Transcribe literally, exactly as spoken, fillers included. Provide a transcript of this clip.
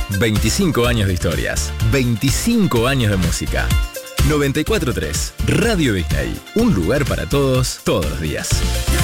veinticinco años de historias, veinticinco años de música. noventa y cuatro punto tres Radio Disney, un lugar para todos, todos los días.